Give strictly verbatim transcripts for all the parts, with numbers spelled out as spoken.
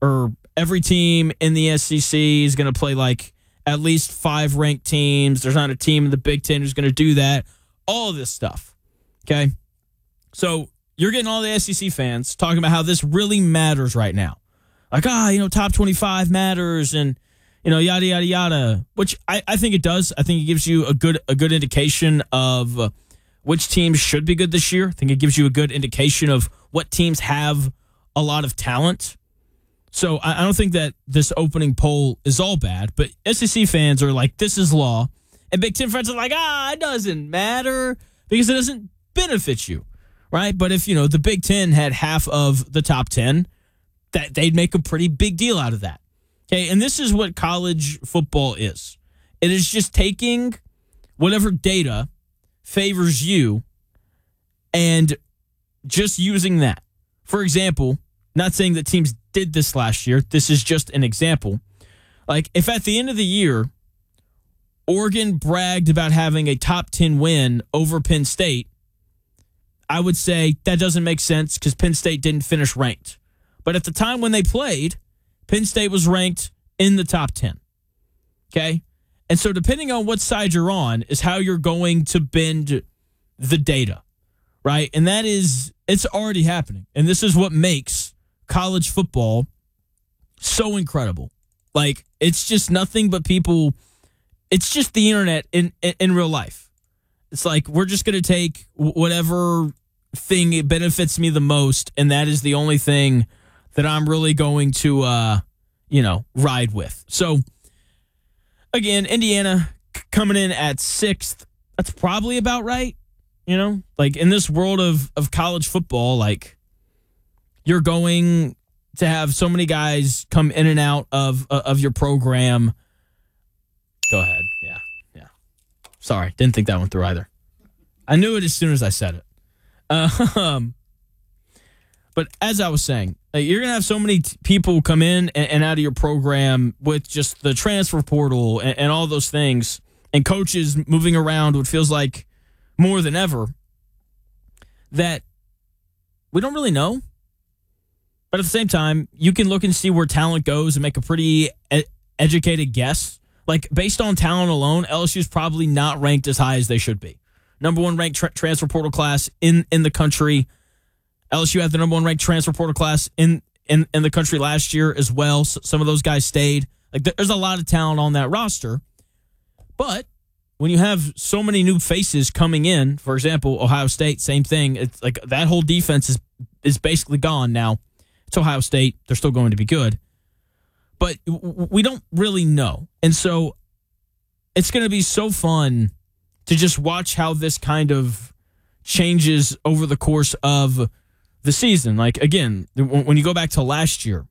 or every team in the S E C is going to play like at least five ranked teams. There's not a team in the Big Ten who's going to do that. All of this stuff. Okay? So you're getting all the S E C fans talking about how this really matters right now. Like, ah, you know, top twenty-five matters and, you know, yada, yada, yada, which I, I think it does. I think it gives you a good a good indication of uh, which teams should be good this year. I think it gives you a good indication of what teams have a lot of talent. So I, I don't think that this opening poll is all bad, but S E C fans are like, this is law. And Big Ten fans are like, ah, it doesn't matter because it doesn't benefit you, right? But if, you know, the Big Ten had half of the top ten, that they'd make a pretty big deal out of that. Okay, and this is what college football is. It is just taking whatever data favors you and just using that. For example, not saying that teams did this last year. This is just an example. Like, if at the end of the year, Oregon bragged about having a top ten win over Penn State, I would say that doesn't make sense because Penn State didn't finish ranked. But at the time when they played, Penn State was ranked in the top ten. Okay? And so depending on what side you're on is how you're going to bend the data, right? And that is, it's already happening. And this is what makes college football so incredible. Like, it's just nothing but people, it's just the internet in, in, in real life. It's like, we're just going to take whatever thing it benefits me the most, and that is the only thing that I'm really going to, uh, you know, ride with. So, again, Indiana c- coming in at sixth. That's probably about right. You know, like in this world of, of college football, like you're going to have so many guys come in and out of uh, of your program. Go ahead. Yeah. Yeah. Sorry. Didn't think that went through either. I knew it as soon as I said it. Uh, um, but as I was saying, like, you're going to have so many t- people come in and, and out of your program with just the transfer portal and, and all those things, and coaches moving around, what feels like more than ever, that we don't really know. But at the same time, you can look and see where talent goes and make a pretty ed- educated guess. Like, based on talent alone, L S U is probably not ranked as high as they should be. Number one ranked tra- transfer portal class in, in the country. L S U had the number one ranked transfer portal class in, in, in the country last year as well. So some of those guys stayed. Like, there's a lot of talent on that roster. But when you have so many new faces coming in, for example, Ohio State, same thing. It's like that whole defense is is basically gone now. It's Ohio State. They're still going to be good. But we don't really know. And so it's going to be so fun to just watch how this kind of changes over the course of the season. Like, again, when you go back to last year,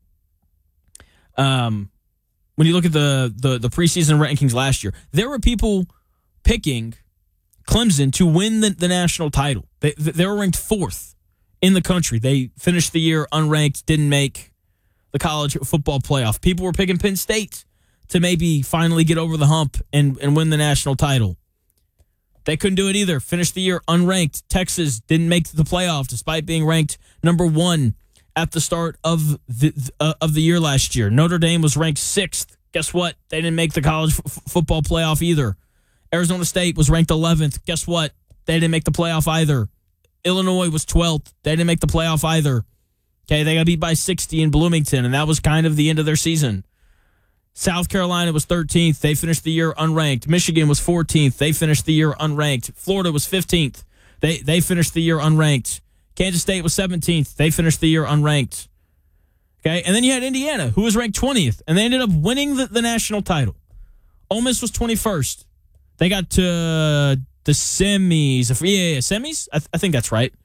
um, when you look at the, the, the preseason rankings last year, there were people picking Clemson to win the, the national title. They, they were ranked fourth in the country. They finished the year unranked, didn't make the college football playoff. People were picking Penn State to maybe finally get over the hump and, and win the national title. They couldn't do it either. Finished the year unranked. Texas didn't make the playoff despite being ranked number one at the start of the uh, of the year last year. Notre Dame was ranked sixth. Guess what? They didn't make the college f- football playoff either. Arizona State was ranked eleventh. Guess what? They didn't make the playoff either. Illinois was twelfth. They didn't make the playoff either. Okay, they got beat by sixty in Bloomington, and that was kind of the end of their season. South Carolina was thirteenth. They finished the year unranked. Michigan was fourteenth. They finished the year unranked. Florida was fifteenth. They they finished the year unranked. Kansas State was seventeenth. They finished the year unranked. Okay, and then you had Indiana, who was ranked twentieth, and they ended up winning the, the national title. Ole Miss was twenty-first. They got to the semis. Yeah, yeah, yeah semis? I, th- I think that's right.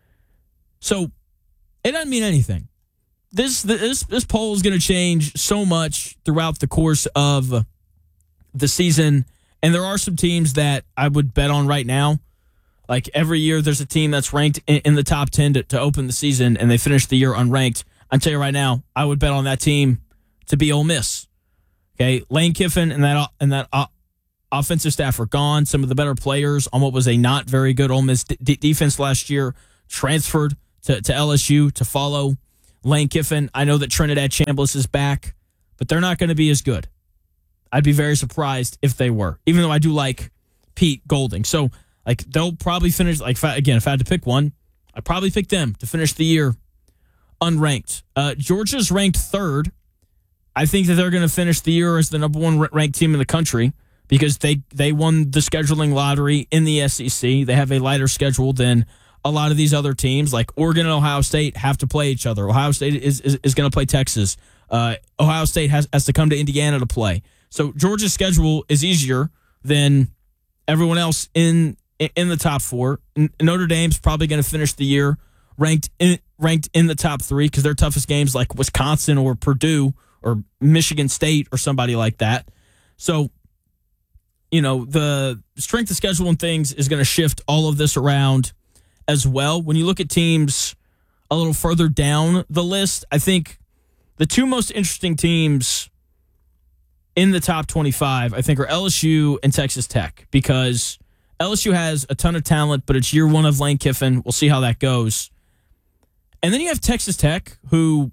So it doesn't mean anything. This this this poll is going to change so much throughout the course of the season, and there are some teams that I would bet on right now. Like, every year there's a team that's ranked in, in the top ten to, to open the season, and they finish the year unranked. I'll tell you right now, I would bet on that team to be Ole Miss. Okay, Lane Kiffin and that and that uh, offensive staff are gone. Some of the better players on what was a not very good Ole Miss d- defense last year transferred to, to L S U to follow Lane Kiffin. I know that Trinidad Chambliss is back, but they're not going to be as good. I'd be very surprised if they were, even though I do like Pete Golding. So, like, they'll probably finish, like, if I, again, if I had to pick one, I'd probably pick them to finish the year unranked. Uh, Georgia's ranked third. I think that they're going to finish the year as the number one ranked team in the country because they, they won the scheduling lottery in the S E C. They have a lighter schedule than a lot of these other teams. Like Oregon and Ohio State have to play each other. Ohio State is, is, is going to play Texas. Uh, Ohio State has, has to come to Indiana to play. So Georgia's schedule is easier than everyone else in in the top four. Notre Dame's probably going to finish the year ranked in, ranked in the top three because their toughest games like Wisconsin or Purdue or Michigan State or somebody like that. So, you know, the strength of schedule and things is going to shift all of this around as well. When you look at teams a little further down the list, I think the two most interesting teams in the top twenty-five, I think, are L S U and Texas Tech because L S U has a ton of talent, but it's year one of Lane Kiffin. We'll see how that goes. And then you have Texas Tech, who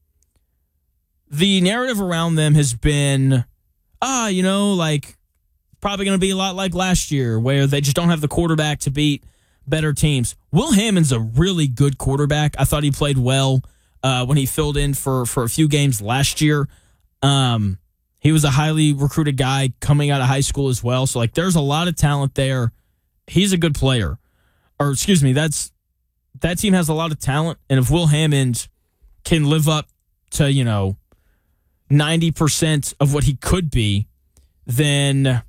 the narrative around them has been, ah, you know, like probably going to be a lot like last year where they just don't have the quarterback to beat better teams. Will Hammond's a really good quarterback. I thought he played well uh, when he filled in for, for a few games last year. Um, he was a highly recruited guy coming out of high school as well. So, like, there's a lot of talent there. He's a good player. Or, excuse me, that's that team has a lot of talent. And if Will Hammond can live up to, you know, ninety percent of what he could be, then,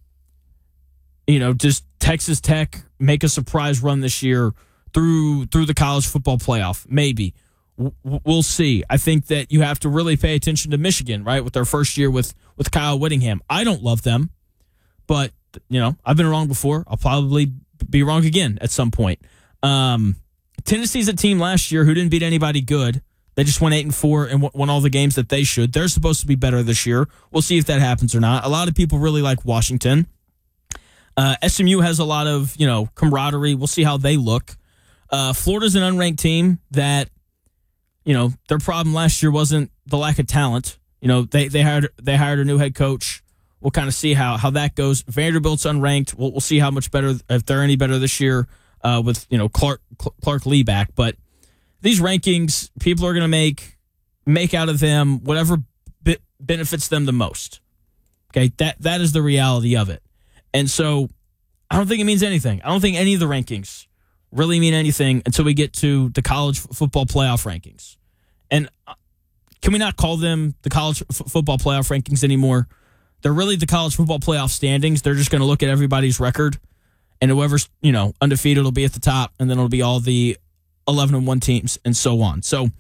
you know, just Texas Tech make a surprise run this year through through the college football playoff. Maybe. We'll see. I think that you have to really pay attention to Michigan, right, with their first year with, with Kyle Whittingham. I don't love them, but, you know, I've been wrong before. I'll probably be wrong again at some point. Um, Tennessee's a team last year who didn't beat anybody good. They just went eight and four and won all the games that they should. They're supposed to be better this year. We'll see if that happens or not. A lot of people really like Washington. Uh, S M U has a lot of, you know, camaraderie. We'll see how they look. Uh, Florida's an unranked team that, you know, their problem last year wasn't the lack of talent. You know, they they hired they hired a new head coach. We'll kind of see how how that goes. Vanderbilt's unranked. We'll we'll see how much better, if they're any better this year uh, with, you know, Clark Clark Lee back. But these rankings, people are going to make make out of them whatever be- benefits them the most. Okay, that that is the reality of it. And so I don't think it means anything. I don't think any of the rankings really mean anything until we get to the college f- football playoff rankings. And can we not call them the college f- football playoff rankings anymore? They're really the college football playoff standings. They're just going to look at everybody's record, and whoever's, you know, undefeated will be at the top, and then it'll be all the eleven and one teams and so on. So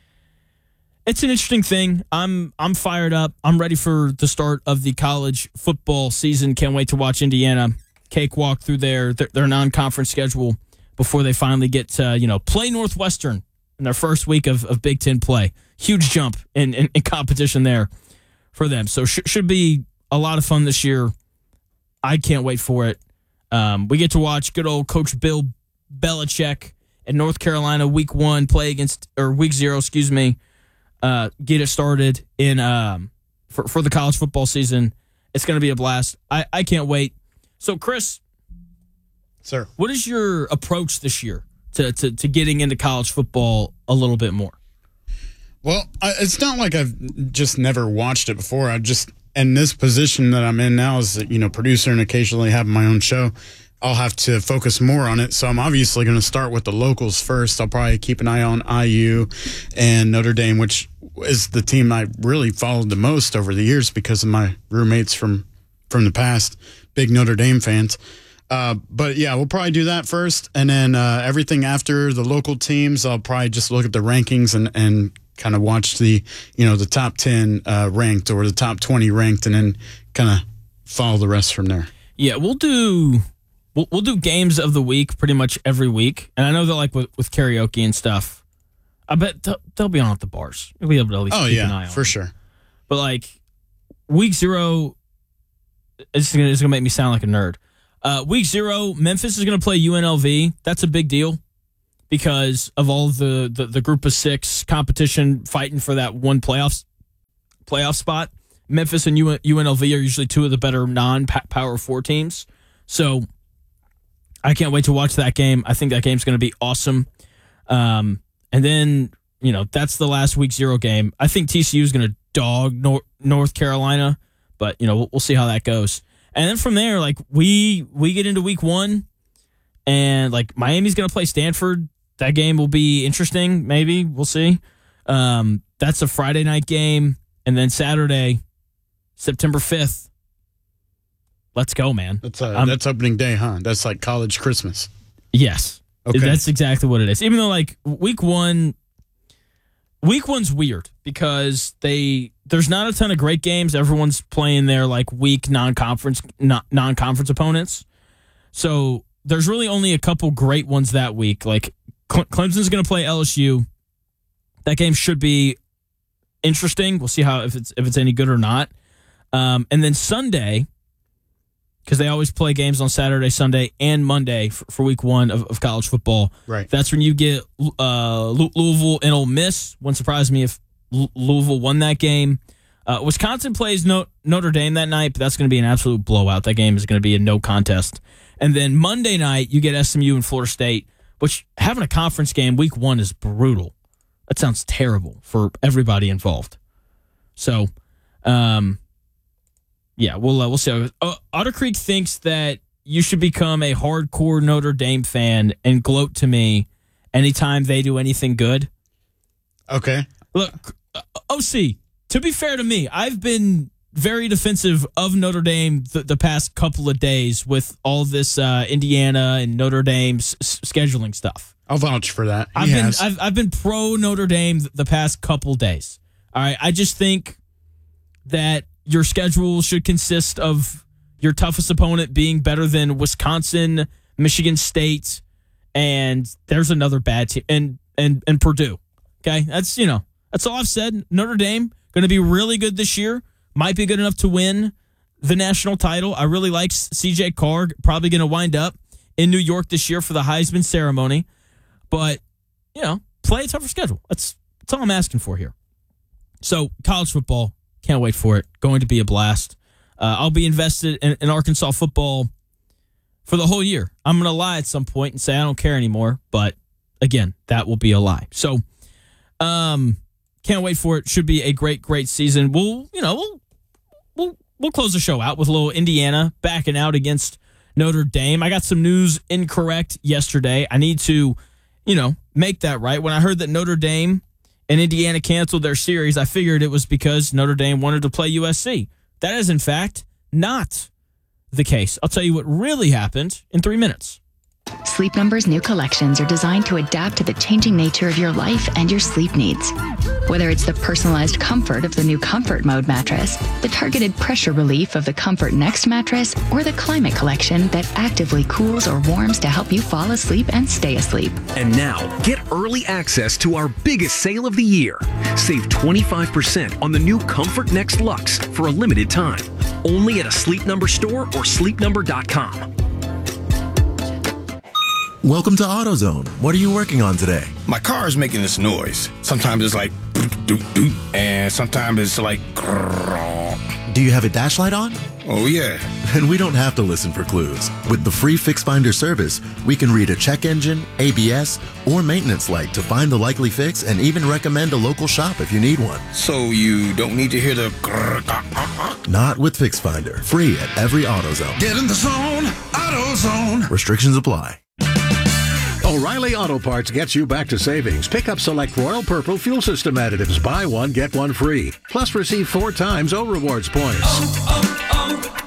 it's an interesting thing. I'm I'm fired up. I'm ready for the start of the college football season. Can't wait to watch Indiana cakewalk through their their, their non-conference schedule before they finally get to, you know, play Northwestern in their first week of, of Big Ten play. Huge jump in, in, in competition there for them. So sh- should be a lot of fun this year. I can't wait for it. Um, we get to watch good old Coach Bill Belichick in North Carolina week one play against, or week zero, excuse me, uh, get it started in um, for, for the college football season. It's going to be a blast. I, I can't wait. So, Chris, sir, what is your approach this year to, to, to getting into college football a little bit more? Well, I, it's not like I've just never watched it before. I just, in this position that I'm in now as, you know, producer and occasionally have my own show, I'll have to focus more on it. So I'm obviously going to start with the locals first. I'll probably keep an eye on I U and Notre Dame, which is the team I really followed the most over the years because of my roommates from, from the past, big Notre Dame fans. Uh, but, yeah, we'll probably do that first. And then uh, everything after the local teams, I'll probably just look at the rankings and, and kind of watch the, you know, the top ten uh, ranked or the top twenty ranked and then kind of follow the rest from there. Yeah, we'll do we'll, we'll do games of the week pretty much every week. And I know that, like, with, with karaoke and stuff, I bet they'll, they'll be on at the bars. We'll be able to at least oh, keep yeah, an eye on for them. sure. But, like, week zero, it's going to make me sound like a nerd. Uh, week zero, Memphis is going to play U N L V. That's a big deal because of all the, the, the group of six competition fighting for that one playoffs playoff spot. Memphis and U N L V are usually two of the better non-Power Four teams. So I can't wait to watch that game. I think that game's going to be awesome. Um, and then, you know, that's the last week zero game. I think T C U is going to dog Nor- North Carolina, but, you know, we'll, we'll see how that goes. And then from there, like, we we get into week one, and, like, Miami's going to play Stanford. That game will be interesting, maybe. We'll see. Um, that's a Friday night game. And then Saturday, September fifth. Let's go, man. That's uh, um, that's opening day, huh? That's like college Christmas. Yes. Okay. That's exactly what it is. Even though, like, week one, week one's weird because they there's not a ton of great games. Everyone's playing their, like, weak non-conference non- non-conference opponents. So there's really only a couple great ones that week. Like, Cle- Clemson's going to play L S U. That game should be interesting. We'll see how if it's if it's any good or not. Um, and then Sunday, because they always play games on Saturday, Sunday, and Monday for, for week one of, of college football. Right. That's when you get uh, Louisville and Ole Miss. Wouldn't surprise me if L- Louisville won that game. Uh, Wisconsin plays no- Notre Dame that night, but that's going to be an absolute blowout. That game is going to be a no contest. And then Monday night, you get S M U and Florida State, which having a conference game week one is brutal. That sounds terrible for everybody involved. So, um, yeah, we'll uh, we'll see. How it goes. Uh, Otter Creek thinks that you should become a hardcore Notre Dame fan and gloat to me anytime they do anything good. Okay. Look, uh, O C, to be fair to me, I've been very defensive of Notre Dame the, the past couple of days with all this uh, Indiana and Notre Dame s- scheduling stuff. I'll vouch for that. He I've been has. I've, I've been pro Notre Dame the past couple days. All right, I just think that your schedule should consist of your toughest opponent being better than Wisconsin, Michigan State, and there's another bad team, and and and Purdue. Okay, that's you know that's all I've said. Notre Dame going to be really good this year. Might be good enough to win the national title. I really like C J Carr. Probably going to wind up in New York this year for the Heisman ceremony. But, you know, play a tougher schedule. That's, that's all I'm asking for here. So, college football, can't wait for it. Going to be a blast. Uh, I'll be invested in, in Arkansas football for the whole year. I'm going to lie at some point and say I don't care anymore. But, again, that will be a lie. So, um, can't wait for it. Should be a great, great season. We'll, you know, we'll, we'll, we'll close the show out with a little Indiana backing out against Notre Dame. I got some news incorrect yesterday. I need to... you know, make that right. When I heard that Notre Dame and Indiana canceled their series, I figured it was because Notre Dame wanted to play U S C. That is, in fact, not the case. I'll tell you what really happened in three minutes. Sleep Number's new collections are designed to adapt to the changing nature of your life and your sleep needs. Whether it's the personalized comfort of the new Comfort Mode mattress, the targeted pressure relief of the Comfort Next mattress, or the Climate Collection that actively cools or warms to help you fall asleep and stay asleep. And now, get early access to our biggest sale of the year. Save twenty-five percent on the new Comfort Next Luxe for a limited time. Only at a Sleep Number store or sleep number dot com. Welcome to AutoZone. What are you working on today? My car is making this noise. Sometimes it's like doot doot, and sometimes it's like grrrr. Do you have a dash light on? Oh yeah. Then we don't have to listen for clues. With the free Fix Finder service, we can read a check engine, A B S, or maintenance light to find the likely fix and even recommend a local shop if you need one. So you don't need to hear the grrrr, ah, ah, ah. Not with Fix Finder. Free at every AutoZone. Get in the zone, AutoZone. Restrictions apply. O'Reilly Auto Parts gets you back to savings. Pick up select Royal Purple fuel system additives. Buy one, get one free. Plus receive four times O Rewards points. Oh,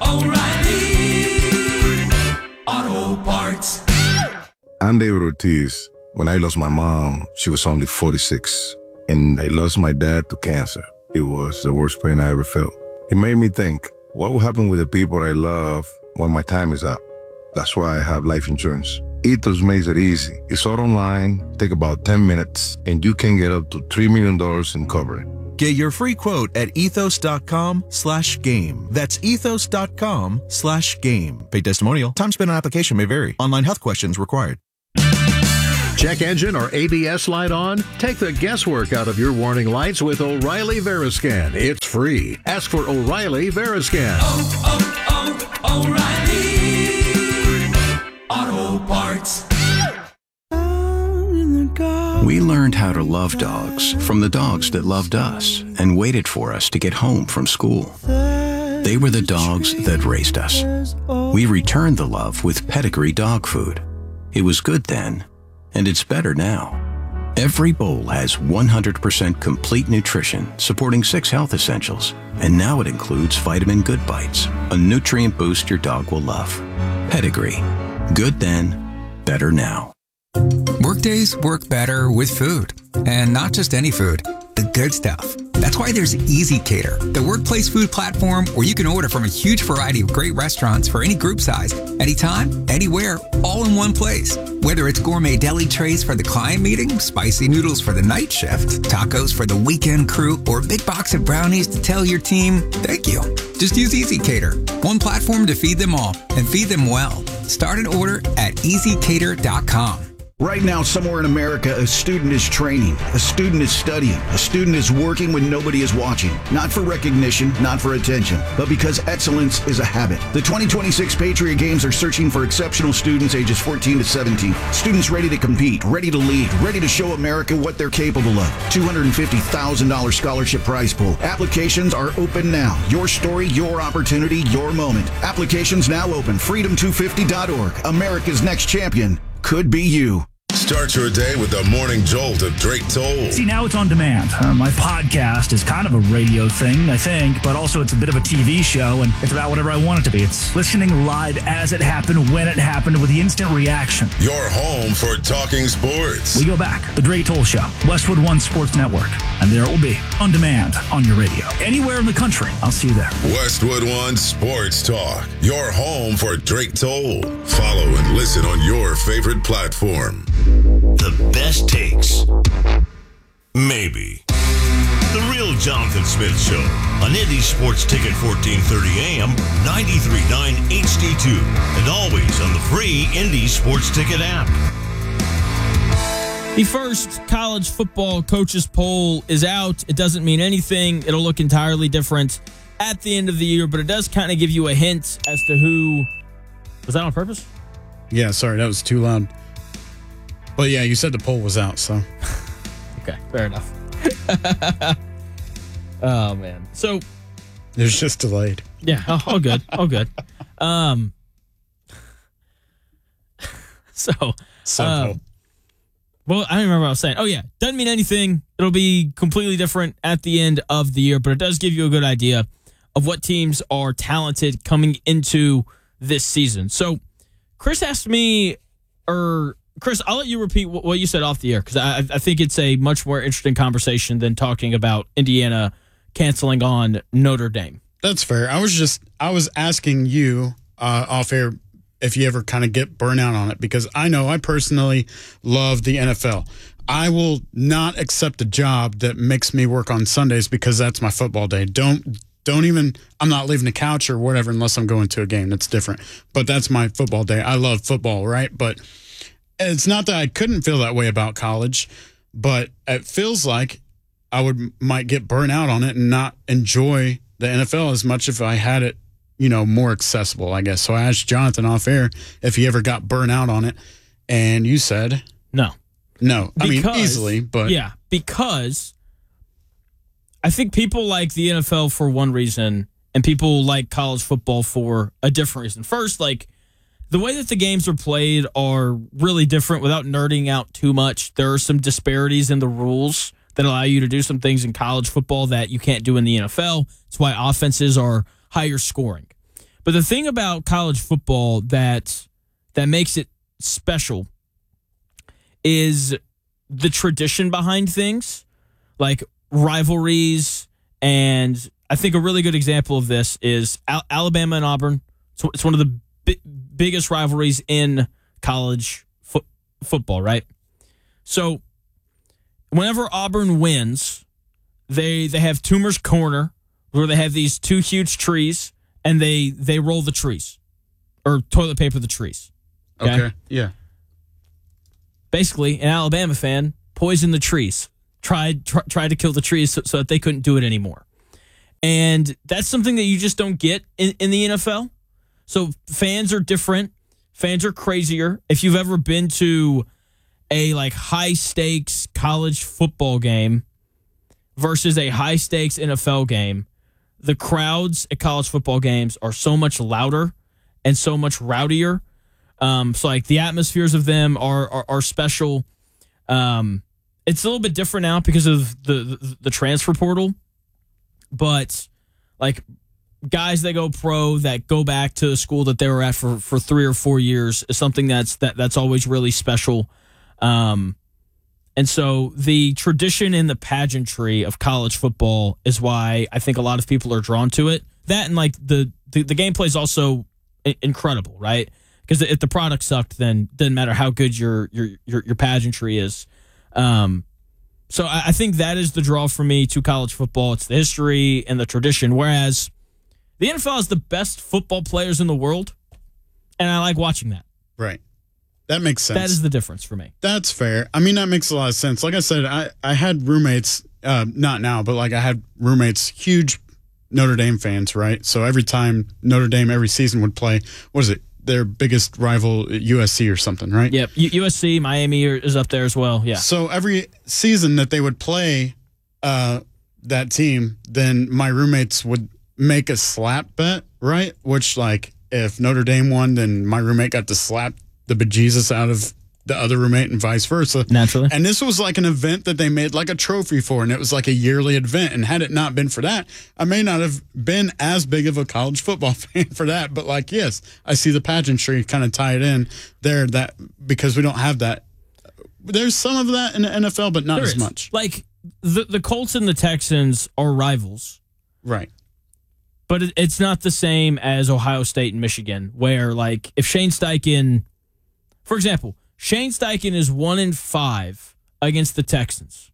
oh, oh, O'Reilly Auto Parts. I'm David Ortiz. When I lost my mom, she was only forty-six. And I lost my dad to cancer. It was the worst pain I ever felt. It made me think, what will happen with the people I love when my time is up? That's why I have life insurance. Ethos makes it easy. It's all online, take about ten minutes, and you can get up to three million dollars in coverage. Get your free quote at ethos.com slash game. That's ethos.com slash game. Paid testimonial. Time spent on application may vary. Online health questions required. Check engine or A B S light on? Take the guesswork out of your warning lights with O'Reilly Veriscan. It's free. Ask for O'Reilly Veriscan. Oh, oh, oh, O'Reilly Auto Parts. We learned how to love dogs from the dogs that loved us and waited for us to get home from school. They were the dogs that raised us. We returned the love with Pedigree dog food. It was good then, and it's better now. Every bowl has one hundred percent complete nutrition, supporting six health essentials. And now it includes Vitamin Good Bites, a nutrient boost your dog will love. Pedigree. Good then, better now. Workdays work better with food, and not just any food, the good stuff. That's why there's Easy Cater, the workplace food platform where you can order from a huge variety of great restaurants for any group size, anytime, anywhere, all in one place. Whether it's gourmet deli trays for the client meeting, spicy noodles for the night shift, tacos for the weekend crew, or a big box of brownies to tell your team, thank you. Just use Easy Cater, one platform to feed them all, and feed them well. Start an order at easy cater dot com. Right now, somewhere in America, a student is training, a student is studying, a student is working when nobody is watching. Not for recognition, not for attention, but because excellence is a habit. The twenty twenty-six Patriot Games are searching for exceptional students ages fourteen to seventeen. Students ready to compete, ready to lead, ready to show America what they're capable of. two hundred fifty thousand dollars scholarship prize pool. Applications are open now. Your story, your opportunity, your moment. Applications now open. freedom two fifty dot org. America's next champion could be you. Start your day with the morning jolt of Drake Toll. See, now it's on demand. Uh, my podcast is kind of a radio thing, I think, but also it's a bit of a T V show, and it's about whatever I want it to be. It's listening live as it happened, when it happened, with the instant reaction. Your home for talking sports. We go back. The Drake Toll Show, Westwood One Sports Network, and there it will be, on demand, on your radio. Anywhere in the country, I'll see you there. Westwood One Sports Talk, your home for Drake Toll. Follow and listen on your favorite platform. The best takes. Maybe. The Real Jonathan Smith Show on Indy Sports Ticket fourteen thirty A M, ninety-three point nine H D two, and always on the free Indy Sports Ticket app. The first college football coaches poll is out. It doesn't mean anything. It'll look entirely different at the end of the year, but it does kind of give you a hint as to who... Was that on purpose? Yeah, sorry, that was too loud. But yeah, you said the poll was out, so. Okay, fair enough. Oh, man. So. It was just delayed. Yeah, all, all good. All good. Um. So. So um, cool. Well, I don't remember what I was saying. Oh, yeah. Doesn't mean anything. It'll be completely different at the end of the year, but it does give you a good idea of what teams are talented coming into this season. So, Chris asked me, or. Chris, I'll let you repeat what you said off the air because I, I think it's a much more interesting conversation than talking about Indiana canceling on Notre Dame. That's fair. I was just I was asking you uh, off air if you ever kind of get burnout on it because I know I personally love the N F L. I will not accept a job that makes me work on Sundays because that's my football day. Don't don't even I'm not leaving the couch or whatever unless I'm going to a game. That's different. But that's my football day. I love football, right? But it's not that I couldn't feel that way about college, but it feels like I would might get burnt out on it and not enjoy the N F L as much if I had it, you know, more accessible, I guess. So I asked Jonathan off air if he ever got burnt out on it, and you said no. No. I because, mean, easily, but. Yeah, because I think people like the N F L for one reason, and people like college football for a different reason. First, like, the way that the games are played are really different without nerding out too much. There are some disparities in the rules that allow you to do some things in college football that you can't do in the N F L. That's why offenses are higher scoring. But the thing about college football that that makes it special is the tradition behind things, like rivalries. And I think a really good example of this is Al- Alabama and Auburn. So it's one of the bi- biggest rivalries in college fo- football, right? So whenever Auburn wins, they they have Toomer's Corner, where they have these two huge trees, and they they roll the trees, or toilet paper the trees. Okay, okay. Yeah. basically, an Alabama fan poisoned the trees, tried tr- tried to kill the trees so, so that they couldn't do it anymore. And that's something that you just don't get in, in the N F L. So fans are different. Fans are crazier. If you've ever been to a like high stakes college football game versus a high stakes N F L game, the crowds at college football games are so much louder and so much rowdier. Um, so like the atmospheres of them are are, are special. Um, it's a little bit different now because of the, the the transfer portal, but like guys that go pro that go back to a school that they were at for, for three or four years is something that's that that's always really special. Um, and so the tradition and the pageantry of college football is why I think a lot of people are drawn to it. That and like the the, the gameplay is also I- incredible, right? Because if the product sucked, then doesn't matter how good your your your, your pageantry is. Um, so I, I think that is the draw for me to college football. It's the history and the tradition. Whereas the N F L has the best football players in the world, and I like watching that. Right. That makes sense. That is the difference for me. That's fair. I mean, that makes a lot of sense. Like I said, I, I had roommates, uh, not now, but like I had roommates, huge Notre Dame fans, right? So every time Notre Dame every season would play, what is it? Their biggest rival, U S C or something, right? Yep. U- USC, Miami is up there as well. Yeah. So every season that they would play uh, that team, then my roommates would make a slap bet, right? Which, like, if Notre Dame won, then my roommate got to slap the bejesus out of the other roommate and vice versa. Naturally. And this was like an event that they made like a trophy for, and it was like a yearly event. And had it not been for that, I may not have been as big of a college football fan for that. But like, yes, I see the pageantry kind of tied in there, that because we don't have that. There's some of that in the N F L, but not There as is. much. Like the the Colts and the Texans are rivals. Right. But it, it's not the same as Ohio State and Michigan, where like if Shane Steichen, for example, Shane Steichen is one in five against the Texans.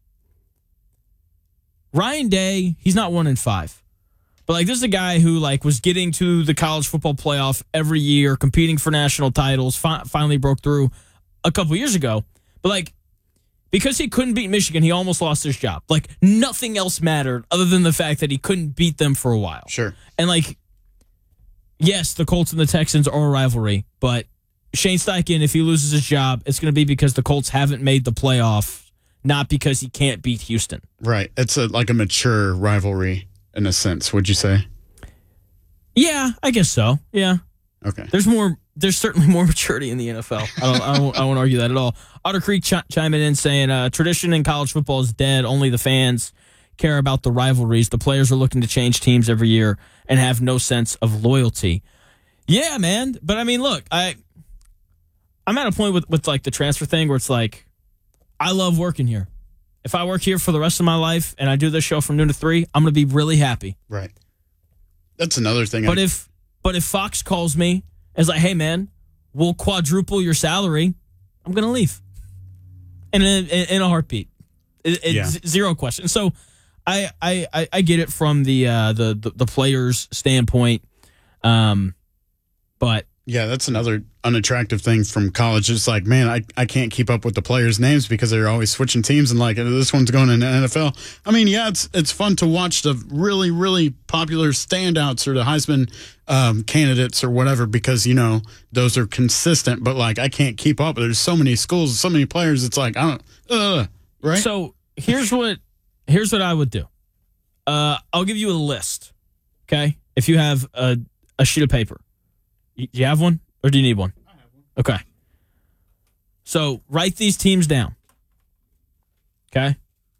Ryan Day, he's not one in five. But like this is a guy who like was getting to the college football playoff every year, competing for national titles, fi- finally broke through a couple years ago. But like because he couldn't beat Michigan, he almost lost his job. Like nothing else mattered other than the fact that he couldn't beat them for a while. Sure. And like, yes, the Colts and the Texans are a rivalry, but Shane Steichen, if he loses his job, it's going to be because the Colts haven't made the playoff, not because he can't beat Houston. Right. It's a like a mature rivalry in a sense, would you say? Yeah, I guess so. Yeah. Okay. There's more. There's certainly more maturity in the N F L. I don't. I won't, I won't argue that at all. Otter Creek ch- chiming in saying, uh, "Tradition in college football is dead. Only the fans care about the rivalries. The players are looking to change teams every year and have no sense of loyalty." Yeah, man. But I mean, look, I. I'm at a point with, with like the transfer thing where it's like, I love working here. If I work here for the rest of my life and I do this show from noon to three, I'm going to be really happy. Right. That's another thing. But I, if but if Fox calls me and is like, hey, man, we'll quadruple your salary, I'm going to leave. In a, in a heartbeat. It, it's Yeah. zero question. So I, I, I, I get it from the, uh, the, the, the player's standpoint. Um, but yeah, that's another unattractive thing from college. It's like, man, I, I can't keep up with the players' names because they're always switching teams and like this one's going in the N F L. I mean, yeah, it's it's fun to watch the really, really popular standouts or the Heisman um, candidates or whatever because, you know, those are consistent. But like, I can't keep up. There's so many schools, so many players. It's like, I don't, uh, right? So here's what here's what I would do. Uh, I'll give you a list, okay? If you have a, a sheet of paper. Do you have one, or do you need one? I have one. Okay. So write these teams down. Okay.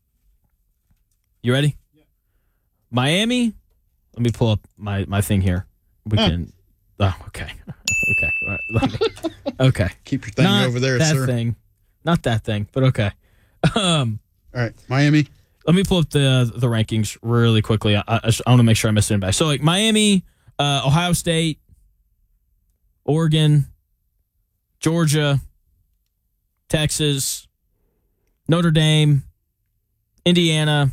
You ready? Yeah. Miami. Let me pull up my, my thing here. We Huh. can. Oh, okay. Okay. All right. Let me- okay. Keep your thing Not over there, that sir. thing. Not that thing, but okay. Um. All right, Miami. Let me pull up the the rankings really quickly. I, I, I want to make sure I missed anybody. So like Miami, uh, Ohio State, Oregon, Georgia, Texas, Notre Dame, Indiana.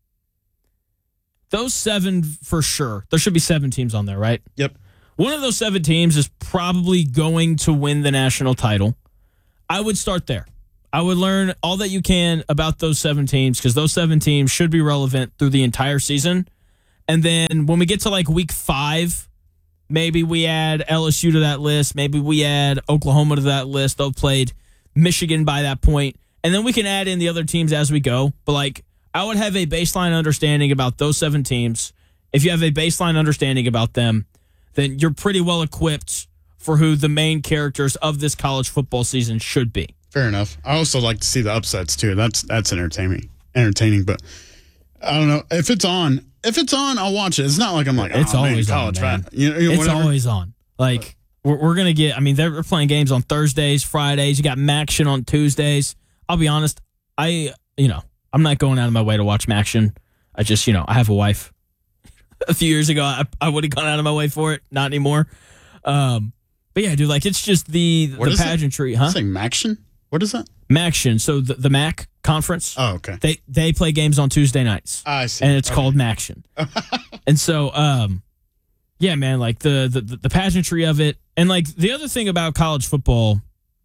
Those seven for sure. There should be seven teams on there, right? Yep. One of those seven teams is probably going to win the national title. I would start there. I would learn all that you can about those seven teams because those seven teams should be relevant through the entire season. And then when we get to like week five, maybe we add L S U to that list. Maybe we add Oklahoma to that list. They've played Michigan by that point. And then we can add in the other teams as we go. But like, I would have a baseline understanding about those seven teams. If you have a baseline understanding about them, then you're pretty well equipped for who the main characters of this college football season should be. Fair enough. I also like to see the upsets too. That's that's entertaining. Entertaining, but I don't know if it's on. If it's on, I'll watch it. It's not like I'm like, it's oh, always man, college on, man. fan. You know, you know, it's whatever. always on. Like we're, we're gonna get. I mean, they're playing games on Thursdays, Fridays. You got Maction on Tuesdays. I'll be honest. I you know I'm not going out of my way to watch Maction. I just you know I have a wife. A few years ago, I, I would have gone out of my way for it. Not anymore. Um, but yeah, dude, like it's just the What the is it? pageantry, huh? Saying Maction? What is that? Maction. So the, the M A C conference. Oh, okay. They they play games on Tuesday nights. I see. And it's Okay. called Maction. And so, um, yeah, man, like the, the the pageantry of it, and like the other thing about college football,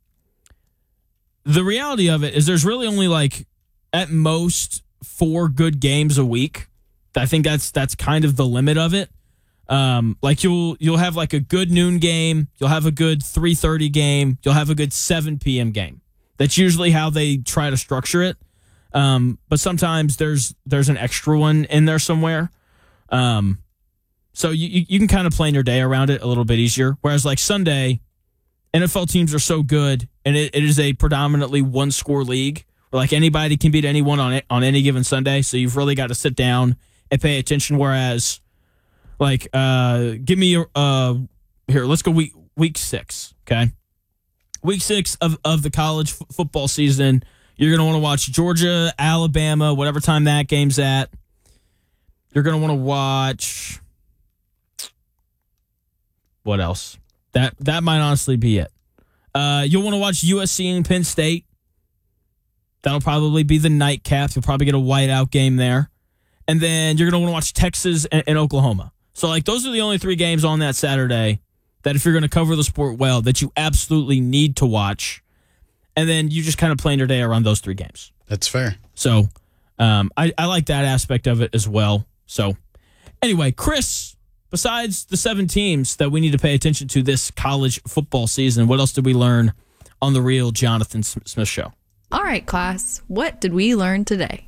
the reality of it is there's really only like at most four good games a week. I think that's that's kind of the limit of it. Um, like you'll you'll have like a good noon game, you'll have a good three thirty game, you'll have a good seven p.m. game. That's usually how they try to structure it. Um, but sometimes there's there's an extra one in there somewhere. Um, so you you, you can kind of plan your day around it a little bit easier. Whereas like Sunday, N F L teams are so good, and it, it is a predominantly one score league where like anybody can beat anyone on it, on any given Sunday. So you've really got to sit down and pay attention. Whereas, like, uh, give me your uh, here. Let's go week week six. Okay, week six of of the college f- football season. You're gonna want to watch Georgia, Alabama, whatever time that game's at. You're gonna want to watch what else? That that might honestly be it. Uh, you'll want to watch U S C and Penn State. That'll probably be the nightcap. You'll probably get a whiteout game there. And then you're going to want to watch Texas and, and Oklahoma. So, like, those are the only three games on that Saturday that if you're going to cover the sport well, that you absolutely need to watch. And then you just kind of plan your day around those three games. That's fair. So, um, I, I like that aspect of it as well. So, anyway, Chris, besides the seven teams that we need to pay attention to this college football season, what else did we learn on the Real Jonathan Smith Show? All right, class, what did we learn today?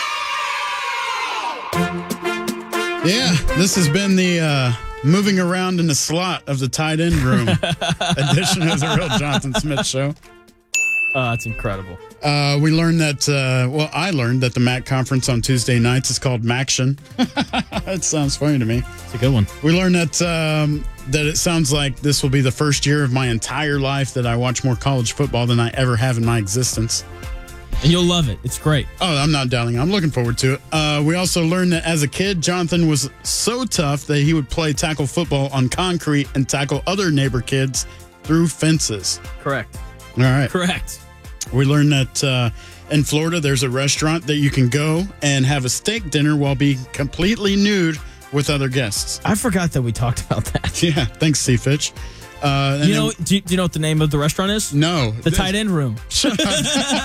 Yeah, this has been the uh, moving around in the slot of the tight end room edition of the Real Jonathan Smith Show. Oh, that's incredible. Uh, we learned that, uh, well, I learned that the M A C conference on Tuesday nights is called Maction. That sounds funny to me. It's a good one. We learned that um, that it sounds like this will be the first year of my entire life that I watch more college football than I ever have in my existence. And you'll love it. It's great. Oh, I'm not doubting it. I'm looking forward to it. Uh, we also learned that as a kid, Jonathan was so tough that he would play tackle football on concrete and tackle other neighbor kids through fences. Correct. All right. Correct. We learned that uh, in Florida, there's a restaurant that you can go and have a steak dinner while being completely nude with other guests. I forgot that we talked about that. Yeah. Thanks, C. Fitch. Uh, you know, do you, do you know what the name of the restaurant is? No. The Tight End Room. Shut up.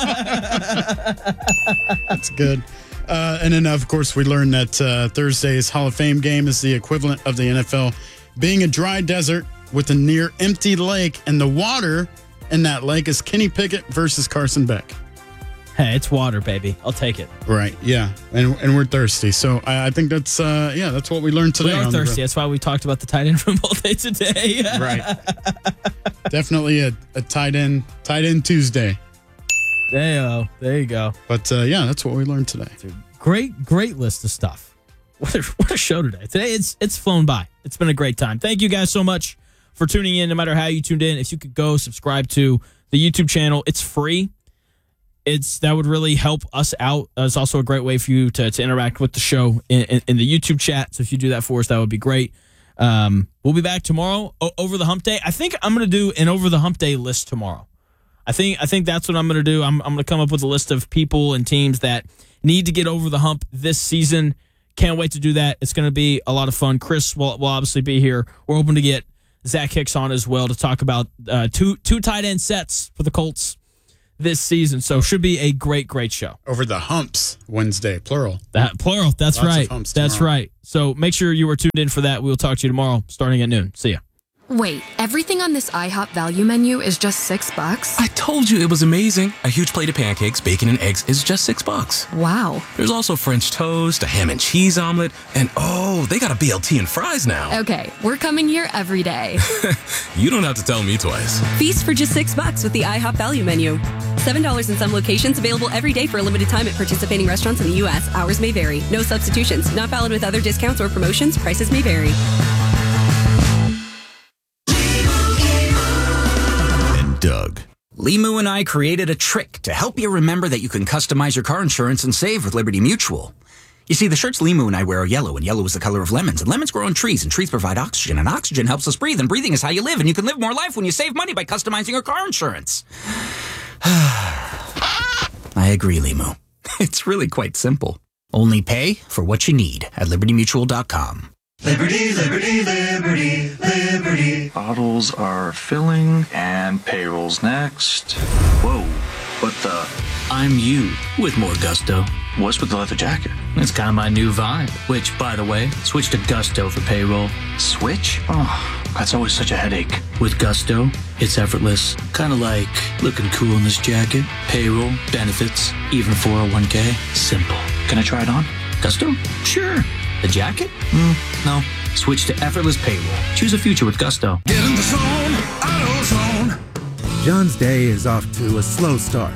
That's good. Uh, and then, of course, we learned that uh, Thursday's Hall of Fame game is the equivalent of the N F L being a dry desert with a near empty lake, and the water in that lake is Kenny Pickett versus Carson Beck. Hey, it's water, baby. I'll take it. Right, yeah. And and we're thirsty. So I, I think that's, uh, yeah, that's what we learned today. We are on the thirsty. road. That's why we talked about the tight end room all day today. Right. Definitely a, a tight end, tight end Tuesday. There you go. There you go. But, uh, yeah, that's what we learned today. Dude, great, great list of stuff. What a, what a show today. Today, it's it's flown by. It's been a great time. Thank you guys so much for tuning in, no matter how you tuned in. If you could go subscribe to the YouTube channel, it's free. It's that would really help us out. Uh, it's also a great way for you to, to interact with the show in, in, in the YouTube chat. So if you do that for us, that would be great. Um, we'll be back tomorrow o- over the hump day. I think I'm going to do an over the hump day list tomorrow. I think I think that's what I'm going to do. I'm, I'm going to come up with a list of people and teams that need to get over the hump this season. Can't wait to do that. It's going to be a lot of fun. Chris will, will obviously be here. We're hoping to get Zach Hicks on as well to talk about uh, two two tight end sets for the Colts this season. So should be a great, great show. Over the humps Wednesday, plural. That plural. That's Lots of right. humps That's tomorrow. right. So make sure you are tuned in for that. We will talk to you tomorrow starting at noon. See ya. Wait, everything on this IHOP value menu is just six bucks? I told you it was amazing. A huge plate of pancakes, bacon, and eggs is just six bucks. Wow. There's also French toast, a ham and cheese omelet, and oh, they got a B L T and fries now. Okay, we're coming here every day. You don't have to tell me twice. Feast for just six bucks with the IHOP value menu. Seven dollars in some locations, available every day for a limited time at participating restaurants in the U S. Hours may vary. No substitutions. Not valid with other discounts or promotions. Prices may vary. Doug. Limu and I created a trick to help you remember that you can customize your car insurance and save with Liberty Mutual. You see, the shirts Limu and I wear are yellow, and yellow is the color of lemons, and lemons grow on trees, and trees provide oxygen, and oxygen helps us breathe, and breathing is how you live, and you can live more life when you save money by customizing your car insurance. I agree, Limu. It's really quite simple. Only pay for what you need at liberty mutual dot com. Liberty, liberty, liberty, liberty. Bottles are filling and payroll's next. Whoa, what the? I'm you with more gusto. What's with the leather jacket? It's kind of my new vibe, which, by the way, switch to Gusto for payroll. Switch? Oh, that's always such a headache. With Gusto, it's effortless. Kind of like looking cool in this jacket, payroll, benefits, even four oh one k. Simple. Can I try it on? Gusto? Sure. The jacket? Mm, no. Switch to effortless payroll. Choose a future with Gusto. Get in the zone, AutoZone. John's day is off to a slow start.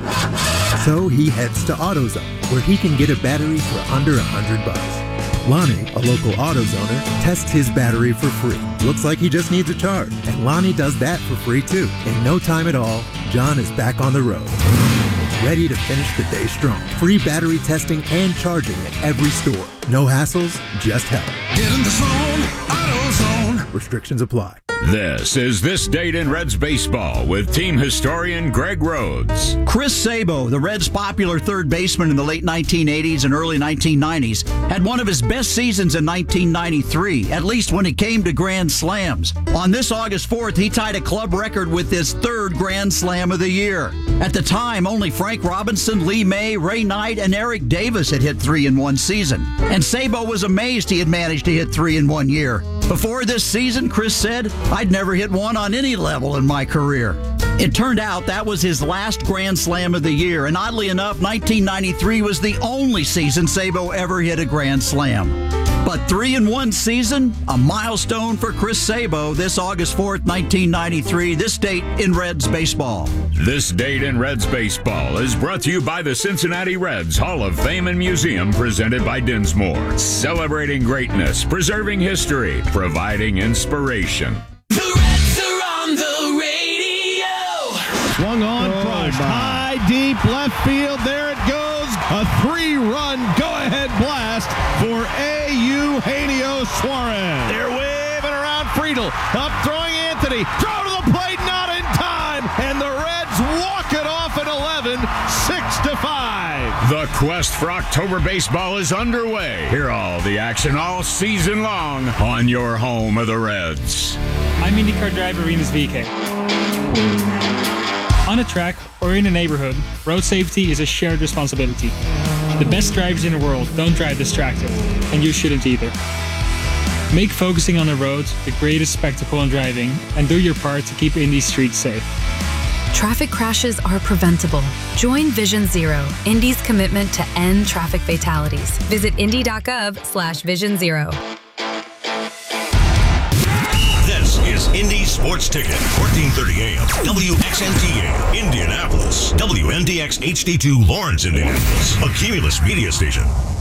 So he heads to AutoZone, where he can get a battery for under a hundred bucks. Lonnie, a local AutoZoner, tests his battery for free. Looks like he just needs a charge, and Lonnie does that for free too. In no time at all, John is back on the road, ready to finish the day strong. Free battery testing and charging at every store. No hassles, just help. Get in the zone, AutoZone. Restrictions apply. This is This Date in Reds Baseball with team historian Greg Rhodes. Chris Sabo, the Reds' popular third baseman in the late nineteen eighties and early nineteen nineties, had one of his best seasons in nineteen ninety-three, at least when it came to Grand Slams. On this August fourth, he tied a club record with his third Grand Slam of the year. At the time, only Frank Robinson, Lee May, Ray Knight, and Eric Davis had hit three in one season. And Sabo was amazed he had managed to hit three in one year. Before this season, Chris said, "I'd never hit one on any level in my career." It turned out that was his last Grand Slam of the year, and oddly enough, nineteen ninety-three was the only season Sabo ever hit a Grand Slam. But three in one season, a milestone for Chris Sabo this August fourth, nineteen ninety-three, this date in Reds baseball. This Date in Reds Baseball is brought to you by the Cincinnati Reds Hall of Fame and Museum, presented by Dinsmore. Celebrating greatness, preserving history, providing inspiration. The Reds are on the radio. Swung on, Oh, crushed, my. high, deep, left field. There it goes. A three-run go-ahead blast for A U Eugenio Suarez. They're waving around Friedel. Up throwing Anthony. Throw to the plate, not in time. And the Reds walk it off at eleven, six to five. The quest for October baseball is underway. Hear all the action all season long on your home of the Reds. I'm IndyCar driver Rinus V K. On a track or in a neighborhood, road safety is a shared responsibility. The best drivers in the world don't drive distracted, and you shouldn't either. Make focusing on the road the greatest spectacle in driving, and do your part to keep Indy streets safe. Traffic crashes are preventable. Join Vision Zero, Indy's commitment to end traffic fatalities. Visit indy.gov slash vision zero. This is Indy Sports Ticket, fourteen thirty A M, W X N T A, Indianapolis, W N D X H D two, Lawrence, Indianapolis, a Cumulus media station.